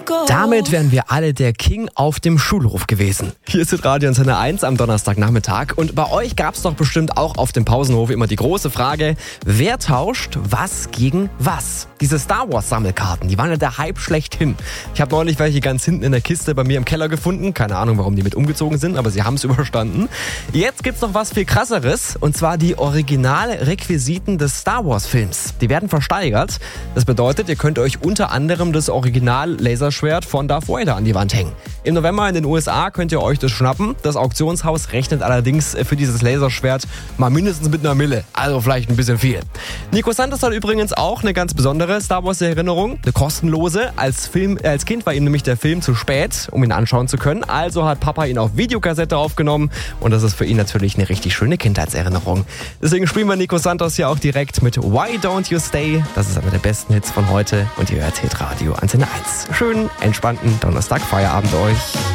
Damit wären wir alle der King auf dem Schulhof gewesen. Hier ist Radio Antenne 1 am Donnerstagnachmittag. Und bei euch gab es doch bestimmt auch auf dem Pausenhof immer die große Frage, wer tauscht was gegen was? Diese Star Wars Sammelkarten, die waren ja der Hype schlechthin. Ich habe neulich welche ganz hinten in der Kiste bei mir im Keller gefunden. Keine Ahnung, warum die mit umgezogen sind, aber sie haben es überstanden. Jetzt gibt's noch was viel krasseres, und zwar die Originalrequisiten des Star Wars Films. Die werden versteigert. Das bedeutet, ihr könnt euch unter anderem das Original-Laserschwert von Darth Vader an die Wand hängen. Im November in den USA könnt ihr euch das schnappen. Das Auktionshaus rechnet allerdings für dieses Laserschwert mal mindestens mit einer Mille. Also vielleicht ein bisschen viel. Nico Santos hat übrigens auch eine ganz besondere Star Wars Erinnerung. Eine kostenlose. Als Kind war ihm nämlich der Film zu spät, um ihn anschauen zu können. Also hat Papa ihn auf Videokassette aufgenommen. Und das ist für ihn natürlich eine richtig schöne Kindheitserinnerung. Deswegen spielen wir Nico Santos hier auch direkt mit Why Don't You Stay. Das ist einer der besten Hits von heute. Und ihr hört Hit Radio Antenne 1. Schönen, entspannten Donnerstag-Feierabend euch.